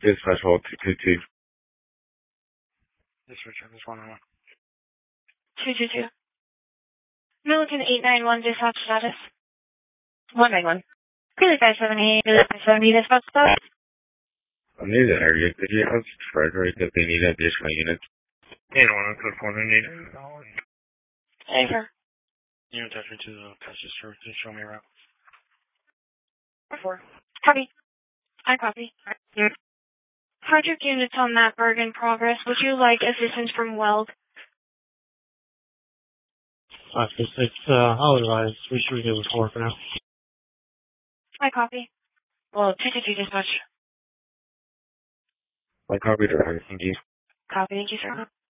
Dispatch hold 222. Dispatch on this 111. 222. Milliken 891 dispatch status. 191. Really 578, really 570 dispatch status. I'm near the area. Could you ask Frederick if they need additional units? 811 code 4 need it. Hey, sir. You attach me to the purchase store to show me around. 4. Copy. I copy. Project units on that bird in progress. Would you like assistance from Weld? 526, otherwise, we should be able to work for now. I copy. Well, 222 dispatch. I copied her. Thank you. Copy. Thank you, sir.